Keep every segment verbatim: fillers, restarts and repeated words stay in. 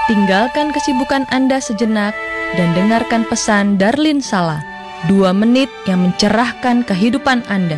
Tinggalkan kesibukan Anda sejenak dan dengarkan pesan Darlin Sala, dua menit yang mencerahkan kehidupan Anda.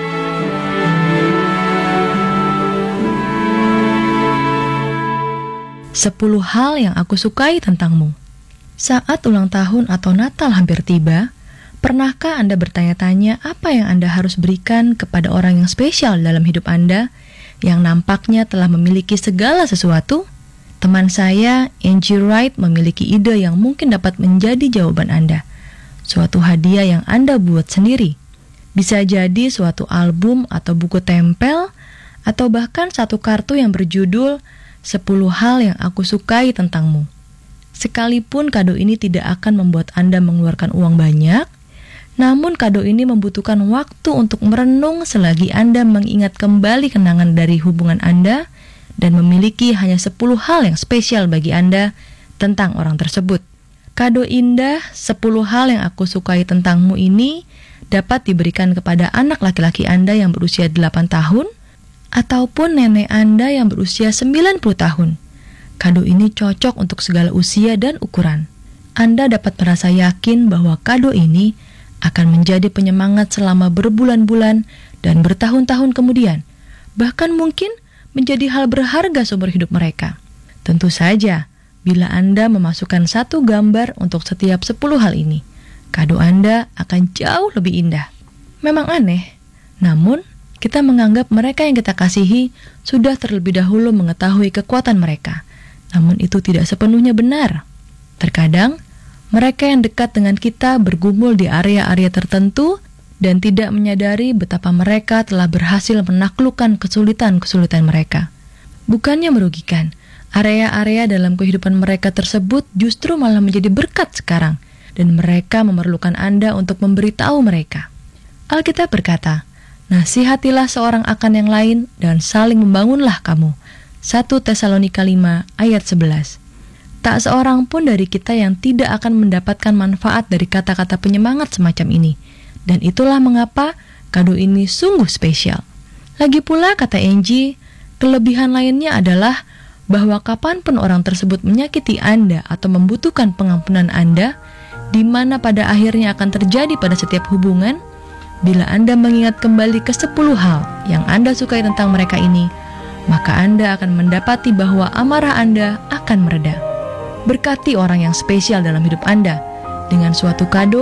Sepuluh hal yang aku sukai tentangmu. Saat ulang tahun atau Natal hampir tiba, pernahkah Anda bertanya-tanya apa yang Anda harus berikan kepada orang yang spesial dalam hidup Anda, yang nampaknya telah memiliki segala sesuatu? Teman saya, Angie Wright, memiliki ide yang mungkin dapat menjadi jawaban Anda. Suatu hadiah yang Anda buat sendiri. Bisa jadi suatu album atau buku tempel, atau bahkan satu kartu yang berjudul sepuluh hal yang aku sukai tentangmu. Sekalipun kado ini tidak akan membuat Anda mengeluarkan uang banyak, namun kado ini membutuhkan waktu untuk merenung selagi Anda mengingat kembali kenangan dari hubungan Anda dan memiliki hanya sepuluh hal yang spesial bagi Anda tentang orang tersebut. Kado indah sepuluh hal yang aku sukai tentangmu ini dapat diberikan kepada anak laki-laki Anda yang berusia delapan tahun ataupun nenek Anda yang berusia sembilan puluh tahun. Kado ini cocok untuk segala usia dan ukuran. Anda dapat merasa yakin bahwa kado ini akan menjadi penyemangat selama berbulan-bulan dan bertahun-tahun kemudian. Bahkan mungkin menjadi hal berharga seumur hidup mereka. Tentu saja, bila Anda memasukkan satu gambar untuk setiap sepuluh hal ini, kado Anda akan jauh lebih indah. Memang aneh, namun kita menganggap mereka yang kita kasihi sudah terlebih dahulu mengetahui kekuatan mereka. Namun itu tidak sepenuhnya benar. Terkadang, mereka yang dekat dengan kita bergumul di area-area tertentu dan tidak menyadari betapa mereka telah berhasil menaklukkan kesulitan-kesulitan mereka. Bukannya merugikan, area-area dalam kehidupan mereka tersebut justru malah menjadi berkat sekarang, dan mereka memerlukan Anda untuk memberitahu mereka. Alkitab berkata, "Nasihatilah seorang akan yang lain dan saling membangunlah kamu." satu Tesalonika lima ayat sebelas. Tak seorang pun dari kita yang tidak akan mendapatkan manfaat dari kata-kata penyemangat semacam ini. Dan itulah mengapa kado ini sungguh spesial. Lagi pula, kata Angie, kelebihan lainnya adalah bahwa kapanpun orang tersebut menyakiti Anda atau membutuhkan pengampunan Anda, di mana pada akhirnya akan terjadi pada setiap hubungan, bila Anda mengingat kembali ke sepuluh hal yang Anda sukai tentang mereka ini, maka Anda akan mendapati bahwa amarah Anda akan mereda. Berkati orang yang spesial dalam hidup Anda dengan suatu kado